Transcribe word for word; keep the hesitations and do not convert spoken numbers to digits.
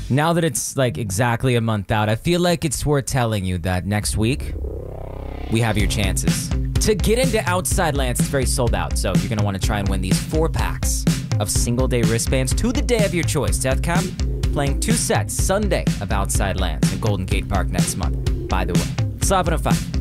Now that it's like exactly a month out, I feel like it's worth telling you that next week, we have your chances. To get into Outside Lands, it's very sold out, so you're going to want to try and win these four packs of single-day wristbands to the day of your choice. Deathcom playing two sets Sunday of Outside Lands in Golden Gate Park next month, by the way. It's eleven oh five.